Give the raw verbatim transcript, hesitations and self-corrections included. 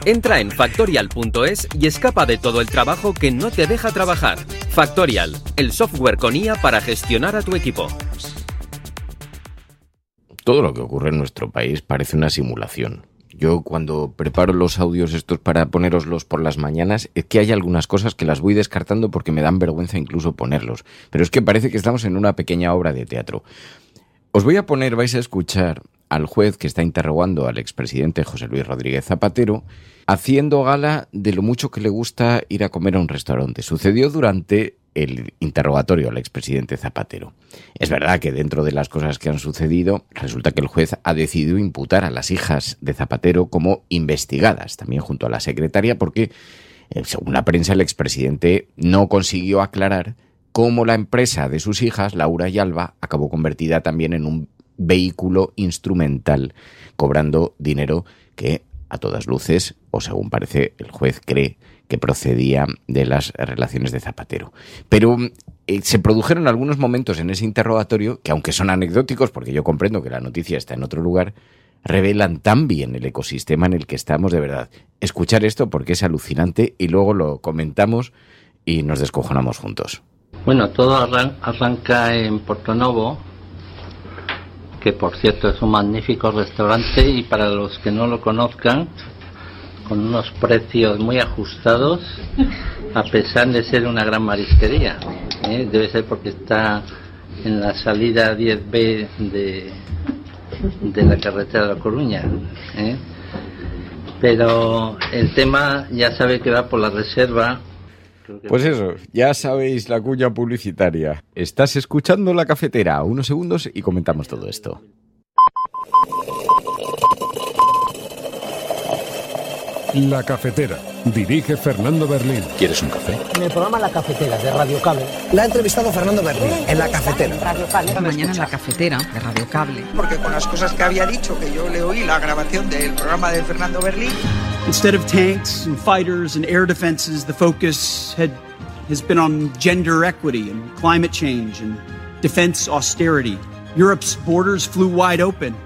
Entra en factorial punto es y escapa de todo el trabajo que no te deja trabajar. Factorial, el software con I A para gestionar a tu equipo. Todo lo que ocurre en nuestro país parece una simulación. Yo cuando preparo los audios estos para ponéroslos por las mañanas, es que hay algunas cosas que las voy descartando porque me dan vergüenza incluso ponerlos. Pero es que parece que estamos en una pequeña obra de teatro. Os voy a poner, vais a escuchar al juez que está interrogando al expresidente José Luis Rodríguez Zapatero, haciendo gala de lo mucho que le gusta ir a comer a un restaurante. Sucedió durante el interrogatorio al expresidente Zapatero. Es verdad que dentro de las cosas que han sucedido, resulta que el juez ha decidido imputar a las hijas de Zapatero como investigadas, también junto a la secretaria, porque, eh, según la prensa, el expresidente no consiguió aclarar cómo la empresa de sus hijas, Laura y Alba, acabó convertida también en un vehículo instrumental, cobrando dinero que, a todas luces, o según parece el juez cree, que procedía de las relaciones de Zapatero. Pero eh, se produjeron algunos momentos en ese interrogatorio que, aunque son anecdóticos, porque yo comprendo que la noticia está en otro lugar, revelan tan bien el ecosistema en el que estamos, de verdad. Escuchar esto porque es alucinante y luego lo comentamos y nos descojonamos juntos. Bueno, todo arran- arranca en Portonovo, que por cierto es un magnífico restaurante y para los que no lo conozcan, con unos precios muy ajustados, a pesar de ser una gran marisquería. ¿eh? Debe ser porque está en la salida diez be de, de la carretera de La Coruña. ¿eh? Pero el tema ya sabe que va por la reserva. Pues eso, ya sabéis la cuña publicitaria. Estás escuchando La Cafetera, unos segundos y comentamos todo esto. La Cafetera. Dirige Fernando Berlín. ¿Quieres un café? En el programa La Cafetera de Radio Cable. La ha entrevistado Fernando Berlín en La Cafetera. Radio Cable. Esta mañana en La Cafetera de Radio Cable. Porque con las cosas que había dicho, que yo le oí la grabación del programa de Fernando Berlín. Instead of tanks and fighters and air defenses, the focus had has been on gender equity and climate change and defense austerity. Europe's borders flew wide open.